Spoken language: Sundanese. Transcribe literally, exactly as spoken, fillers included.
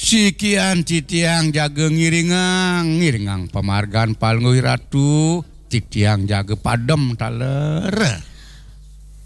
Sikian titiang jaga ngiringang ngiringang pamargan palngui ratu titiang jaga padem taler.